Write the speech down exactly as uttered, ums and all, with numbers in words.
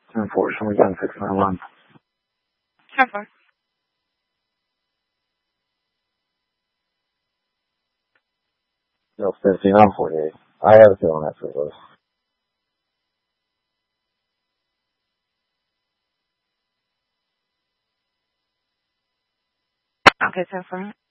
ten four, show me ten six nine one. ten four. No, fifteen, I'm forty-eight. I have a feeling that's what it was. Okay, ten four.